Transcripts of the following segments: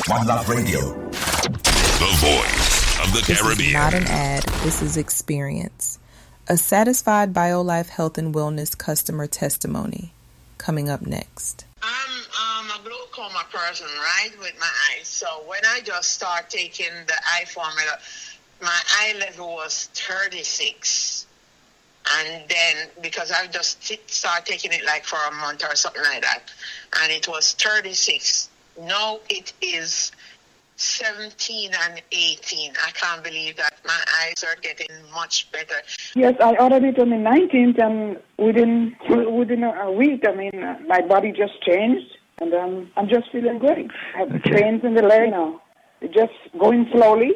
One Love Radio. The voice of the Caribbean. This is not an ad. This is experience. A satisfied BioLife Health and Wellness customer testimony. Coming up next. I'm a glaucoma person, right, with my eyes. So when I just start taking the eye formula, my eye level was 36. And then, because I just start taking it like for a month or something like that, and it was 36. Now it is 17 and 18. I can't believe that my eyes are getting much better. Yes, I ordered it on the 19th, and within a week, my body just changed, and I'm just feeling great. I have pains in the leg now. It's just going slowly,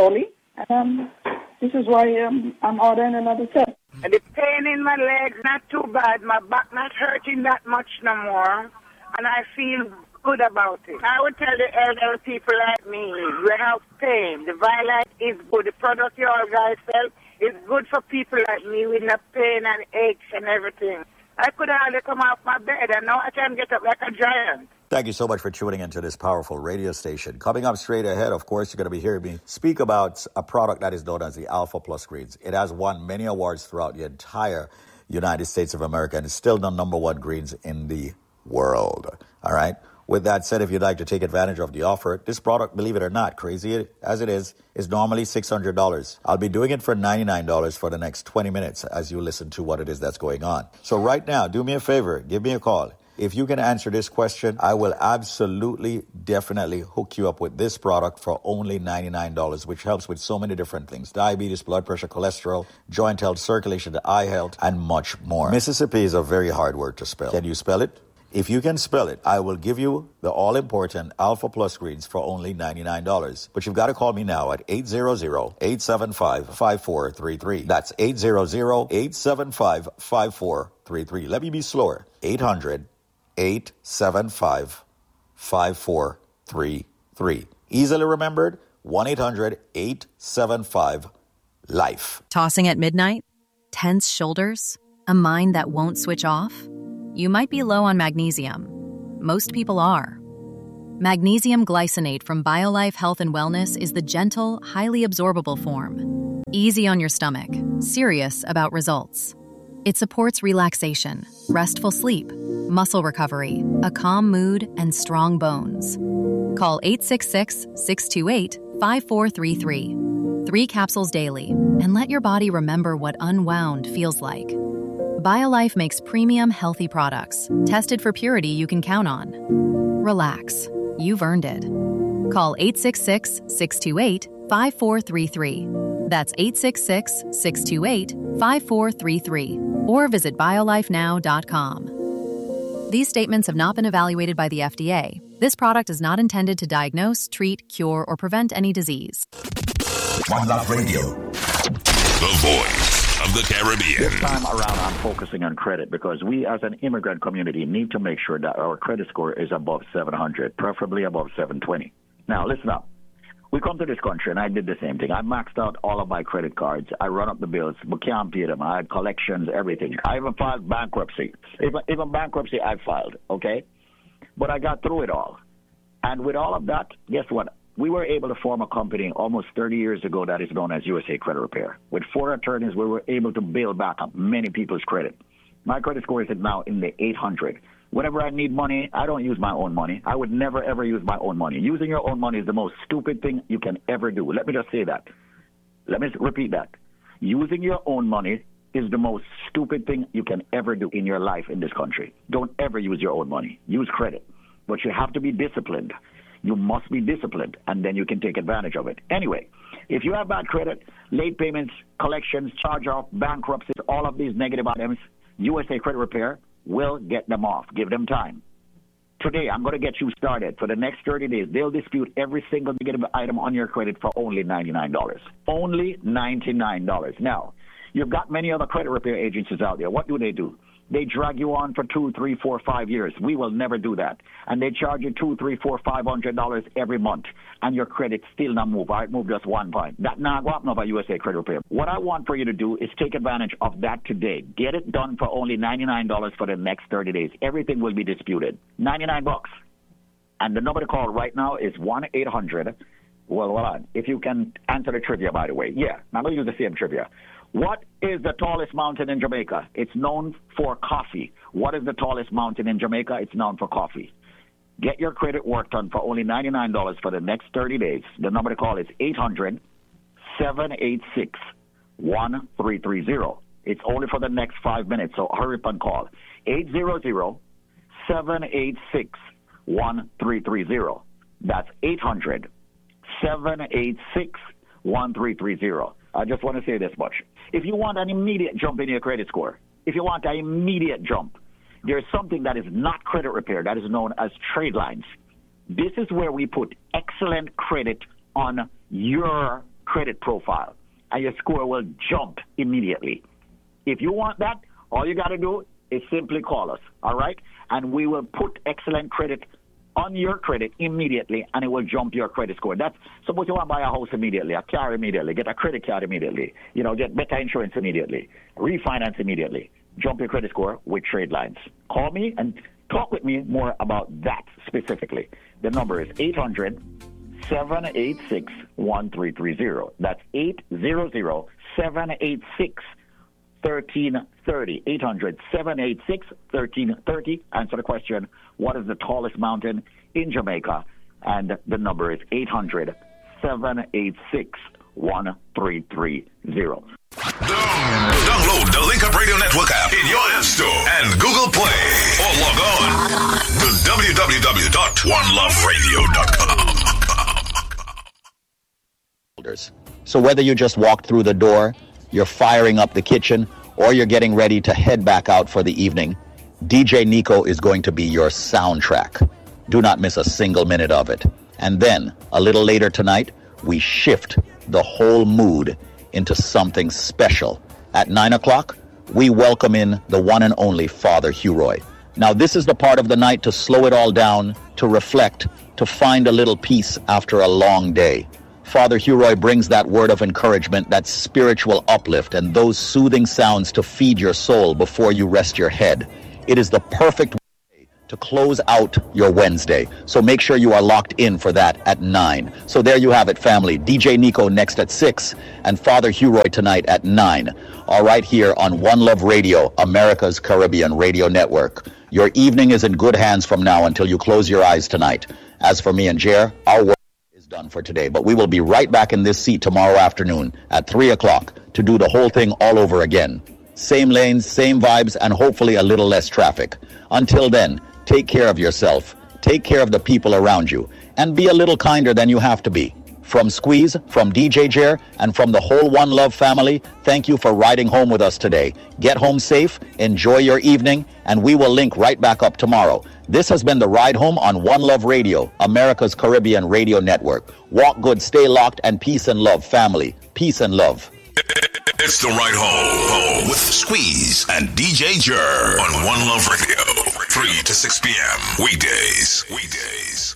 and this is why I'm ordering another set. And the pain in my legs not too bad. My back not hurting that much no more, and I feel good about it. I would tell the elderly people like me, we have pain. The Violite is good. The product you all guys sell is good for people like me with no pain and aches and everything. I could hardly come off my bed, and now I can get up like a giant. Thank you so much for tuning into this powerful radio station. Coming up straight ahead, of course, you're going to be hearing me speak about a product that is known as the Alpha Plus Greens. It has won many awards throughout the entire United States of America, and it's still the number one greens in the world. All right? With that said, if you'd like to take advantage of the offer, this product, believe it or not, crazy as it is normally $600. I'll be doing it for $99 for the next 20 minutes as you listen to what it is that's going on. So right now, do me a favor, give me a call. If you can answer this question, I will absolutely, definitely hook you up with this product for only $99, which helps with so many different things. Diabetes, blood pressure, cholesterol, joint health, circulation, eye health, and much more. Mississippi is a very hard word to spell. Can you spell it? If you can spell it, I will give you the all-important Alpha Plus Greens for only $99. But you've got to call me now at 800-875-5433. That's 800-875-5433. Let me be slower. 800-875-5433. Easily remembered, 1-800-875-LIFE. Tossing at midnight? Tense shoulders? A mind that won't switch off? You might be low on magnesium. Most people are. Magnesium glycinate from BioLife Health and Wellness is the gentle, highly absorbable form. Easy on your stomach, serious about results. It supports relaxation, restful sleep, muscle recovery, a calm mood, and strong bones. Call 866-628-5433. 3 capsules daily, and let your body remember what unwound feels like. BioLife makes premium healthy products, tested for purity you can count on. Relax. You've earned it. Call 866-628-5433. That's 866-628-5433. Or visit biolifenow.com. These statements have not been evaluated by the FDA. This product is not intended to diagnose, treat, cure, or prevent any disease. One Love Radio. The voice of the Caribbean. This time around, I'm focusing on credit because we as an immigrant community need to make sure that our credit score is above 700, preferably above 720. Now, listen up. We come to this country, and I did the same thing. I maxed out all of my credit cards. I run up the bills, but can't pay them. I had collections, everything. I even filed bankruptcy. Even bankruptcy I filed, okay? But I got through it all. And with all of that, guess what? We were able to form a company almost 30 years ago that is known as USA Credit Repair. With 4 attorneys, we were able to build back up many people's credit. My credit score is now in the 800. Whenever I need money, I don't use my own money. I would never, ever use my own money. Using your own money is the most stupid thing you can ever do. Let me just say that. Let me repeat that. Using your own money is the most stupid thing you can ever do in your life in this country. Don't ever use your own money. Use credit. But you have to be disciplined. You must be disciplined, and then you can take advantage of it. Anyway, if you have bad credit, late payments, collections, charge-off, bankruptcies, all of these negative items, USA Credit Repair will get them off. Give them time. Today, I'm going to get you started. For the next 30 days, they'll dispute every single negative item on your credit for only $99. Only $99. Now, you've got many other credit repair agencies out there. What do? They drag you on for 2, 3, 4, 5 years. We will never do that. And they charge you $200, $300, $400, $500 every month. And your credit still not move. I move just 1 point. That now go up now by USA Credit Repair. What I want for you to do is take advantage of that today. Get it done for only $99 for the next 30 days. Everything will be disputed. $99. And the number to call right now is 1-800. Well, hold on. If you can answer the trivia, by the way. Yeah, I'm going to use the same trivia. What is the tallest mountain in Jamaica? It's known for coffee. What is the tallest mountain in Jamaica? It's known for coffee. Get your credit work done for only $99 for the next 30 days. The number to call is 800-786-1330. It's only for the next 5 minutes, so hurry up and call. 800-786-1330. That's 800-786-1330. I just want to say this much. If you want an immediate jump in your credit score, if you want an immediate jump, there's something that is not credit repair that is known as trade lines. This is where we put excellent credit on your credit profile, and your score will jump immediately. If you want that, all you got to do is simply call us, all right? And we will put excellent credit on your credit immediately, and it will jump your credit score. That's suppose you want to buy a house immediately, a car immediately, get a credit card immediately, get better insurance immediately, refinance immediately, jump your credit score with trade lines. Call me and talk with me more about that specifically. The number is 800-786-1330. That's 800-786-1330. 800-786-1330. Answer the question, what is the tallest mountain in Jamaica? And the number is 800-786-1330. Download the Link Up Radio Network app in your App Store and Google Play, or log on to www.oneloveradio.com. So whether you just walked through the door, you're firing up the kitchen, or you're getting ready to head back out for the evening, DJ Nico is going to be your soundtrack. Do not miss a single minute of it. And then, a little later tonight, we shift the whole mood into something special. At 9 o'clock, we welcome in the one and only Father Huroy. Now, this is the part of the night to slow it all down, to reflect, to find a little peace after a long day. Father Huroy brings that word of encouragement, that spiritual uplift, and those soothing sounds to feed your soul before you rest your head. It is the perfect way to close out your Wednesday. So make sure you are locked in for that at 9. So there you have it, family. DJ Nico next at 6 and Father Huroy tonight at 9. All right, here on One Love Radio, America's Caribbean radio network. Your evening is in good hands from now until you close your eyes tonight. As for me and Jer, our work is done for today. But we will be right back in this seat tomorrow afternoon at 3 o'clock to do the whole thing all over again. Same lanes, same vibes, and hopefully a little less traffic. Until then, take care of yourself, take care of the people around you, and be a little kinder than you have to be. From Squeeze, from DJ Jer, and from the whole One Love family, thank you for riding home with us today. Get home safe, enjoy your evening, and we will link right back up tomorrow. This has been The Ride Home on One Love Radio, America's Caribbean radio network. Walk good, stay locked, and peace and love, family. Peace and love. It's The Ride Home with Squeeze and DJ Jer on One Love Radio, 3 to 6 p.m. Weekdays.